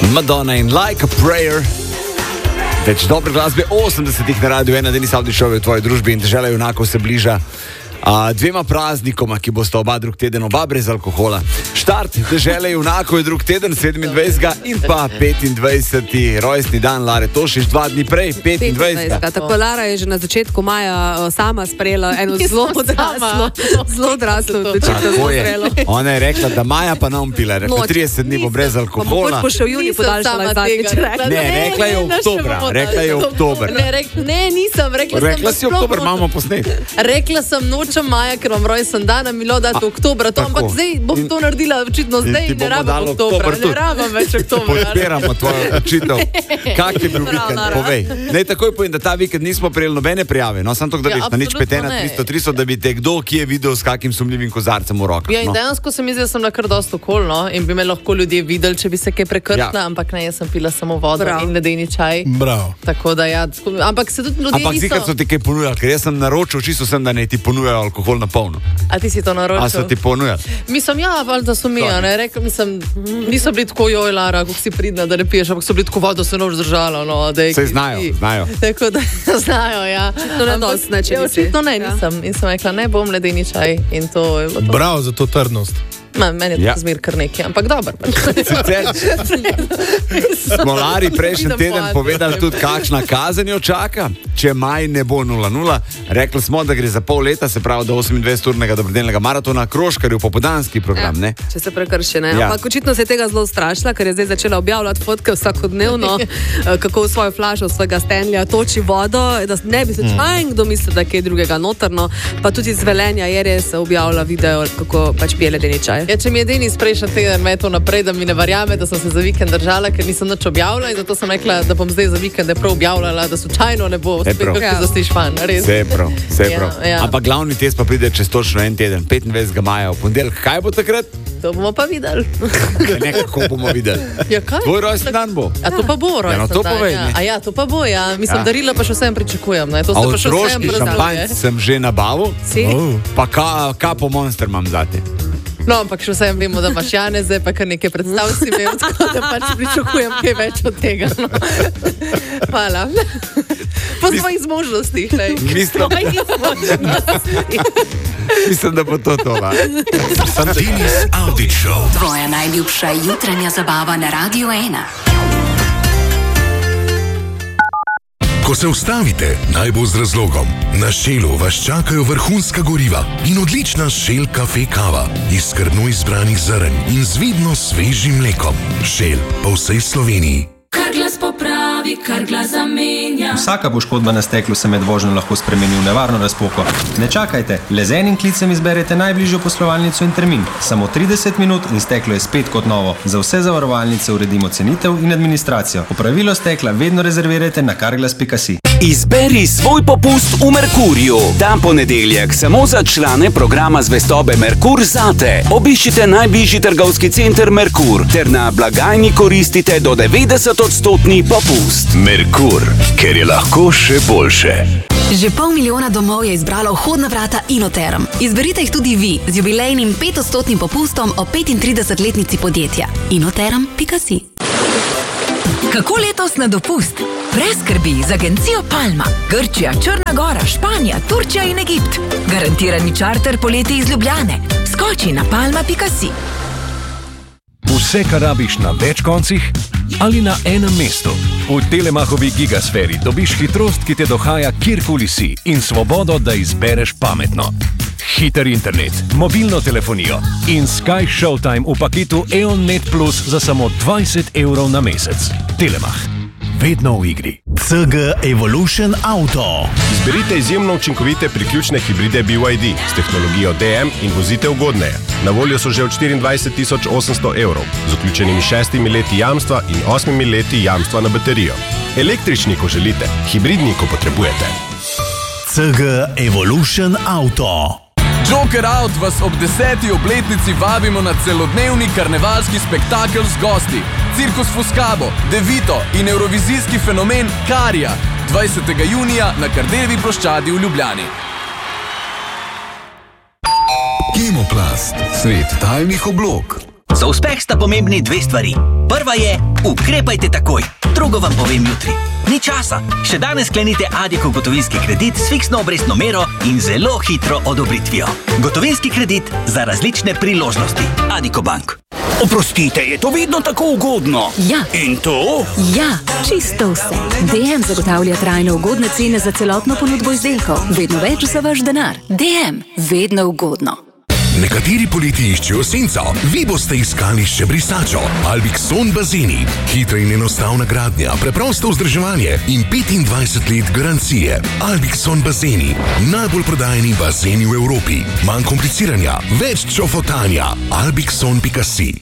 Madonna in Like a Prayer. Več dobre glasbe 80-ih na Radiu 1, Denis Avdić v tvoji družbi in Dežela junakov se bliža dvema praznikoma, ki bosta oba drug teden, oba brez alkohola. Štart Dežele junakov je drug teden, 27. in pa 25. rojstni dan Lare Tošić, 2 dni prej, 25. Tako Lara je že na začetku maja sama sprejela eno zelo odraslo odločitev. Ona je rekla, da maja pa ne pila, rekla 30 dni bo brez alkohola. Pa še v juni podaljšala zadnjič. Ne, rekla je oktober. Ne, nisem, rekla si oktober, imamo posnet. Rekla sem nočem maja, ker vam rojsten dan, bilo dati oktobra, ampak zdaj bom to naredila očitno zdaj, ne rabim oktobra, ne rabim več oktobra. Podpiramo tvojo odločitev. Kak je bil vikend? Povej. Ne, takoj povem, da ta vikend nismo prejeli nobene prijave, no, samo to, da veš, na nič 51300, da bi te kdo, ki je videl s kakim sumljivim kozarcem v rokah. Ja, in dejansko se mi zdi, da sem na kar dosti okolno in bi me lahko ljudje videli, če bi se kaj prekrtla, ampak ne, jaz sem pila samo vodo in ledeni čaj. Bravo. Tako da ja, ampak se tudi ljudje niso... Ampak zikrat so ti kaj ponujali, ker jaz sem naročil, čisto sem, da ne ti ponujajo alkohol na polno. A ti si to naročil? A so ti ponujali? Mislim, ja, da so mi, ne, rekel, niso bili tako, joj, Lara, kako si pridna, da ne piješ, ampak so bili tako vodo, se noč zdržalo, no, dej. Sej znajo. Tako da znajo, ja. To ne dosti, ne, če nisi. To ne, nisem. In sem rekla, ne bom ledeni čaj in to je bilo to. Bravo za to trdnost. Meni je to zmer kar nekaj, ampak dobro. Smo Lari prejšnji teden povedali tudi, kakšna kazen jo čaka, če maj ne bo 0-0. Rekli smo, da gre za pol leta, se pravi do 28-urnega dobrodelnega maratona Kroškarju, popodanski program, ne? Če se prekrši, ne? Ampak očitno se je tega zelo strašila, ker je zdaj začela objavljati fotke vsakodnevno, kako v svojo flašo, svojega Stanleya toči vodo, da ne bi se kdo misli, da je kaj drugega notrno, pa tudi iz Velenja je res objavila video, kako pač pije ledeni čaj. Ja, če mi je Denis prejšnji teden metal naprej, da mi ne verjame, da sem se za vikend držala, ker nisem nič objavila in zato sem rekla, da bom zdaj za vikend prav objavljala, da slučajno ne bo spet kako zastiš fan, res. Vse prav. Ampak glavni test pa pride čez točno en teden, 25. maja, v ponedeljek. Kaj bo takrat? To bomo pa videli. Nekako bomo videli. Ja, kaj? Tvoj rojstni dan bo. A to pa bo rojstni dan. Ja, no to povej, ne? A ja, to pa bo, ja. Mislim, darila pa še vsem pričakujem, ne? To se pa še vsem prezaduje. Šampanjc sem že nabavil. Si? Pa kapo Monster imam zate. No, ampak še vsem vemo, da imaš Janeze, pa kar nekaj predstav si imel, tako da pač pričakujem kaj več od tega. No. Hvala. Po svojih zmožnostih, lej. Mislim, da bo to tola. Denis Avdić Show. Tvoja najljubša jutranja zabava na Radiu 1. Ko se ustavite, naj bo z razlogom. Na Shellu vas čakajo vrhunska goriva in odlična Shell kafe kava iz skrbno izbranih zrn in z vidno svežim mlekom. Shell po vsej Sloveniji. Kar glas popravi, kar glas zamenja. Vsaka poškodba na steklu se med vožnjo lahko spremeni v nevarno razpoko. Ne čakajte, le z enim klicem izberete najbližjo poslovalnico in termin. Samo 30 minut in steklo je spet kot novo. Za vse zavarovalnice uredimo cenitev in administracijo. Opravilo stekla vedno rezervirajte na carglass.si. Izberi svoj popust v Merkurju. Ta ponedeljek samo za člane programa zvestobe Merkur zate. Obiščite najbližji trgovski center Merkur ter na blagajni koristite do 90% popust. Merkur, ker je lahko še boljše. Že 500 000 domov je izbralo vhodna vrata Inoterm. Izberite jih tudi vi z jubilejnim 5% popustom o 35-letnici podjetja. Inoterm.si. Kako letos na dopust? Brez skrbi z agencijo Palma. Grčija, Črna Gora, Španija, Turčija in Egipt. Garantirani čarter poleti iz Ljubljane. Skoči na palma.si. Vse, kar rabiš na več koncih ali na enem mestu. V Telemachovi Gigasferi dobiš hitrost, ki te dohaja kjerkoli si in svobodo, da izbereš pametno. Hiter internet, mobilno telefonijo in Sky Showtime v paketu EON Net Plus za samo 20 € na mesec. Telemach. Vedno v igri. CG Evolution Auto. Izberite izjemno učinkovite priključne hibride BYD s tehnologijo DM in vozite ugodneje. Na voljo so že od 24 800 €, z vključenimi 6 leti jamstva in 8 leti jamstva na baterijo. Električni, ko želite, hibridni, ko potrebujete. CG Evolution Auto. Joker Out vas ob 10. obletnici vabimo na celodnevni karnevalski spektakel z gosti. Cirkus Fuscabo, Devito in evrovizijski fenomen Karija 20. junija na Kardeljevi ploščadi v Ljubljani. Kemoplast, svet talnih oblog. Za uspeh sta pomembni dve stvari. Prva je, ukrepajte takoj. Drugo vam povem jutri. Ni časa. Še danes sklenite Addiko gotovinski kredit s fiksno obrestno mero in zelo hitro odobritvijo. Gotovinski kredit za različne priložnosti. Addiko Bank. Oprostite, je to vedno tako ugodno? Ja. In to? Ja, čisto vse. DM zagotavlja trajno ugodne cene za celotno ponudbo izdelkov. Vedno več za vaš denar. DM, vedno ugodno. Nekateri poleti iščejo senco, vi boste iskali še brisačo. Albixon bazeni. Hitra in enostavna gradnja, preprosto vzdrževanje in 25 let garancije. Albixon bazeni. Najbolj prodajeni bazeni v Evropi. Manj kompliciranja, več čofotanja. Albixon.si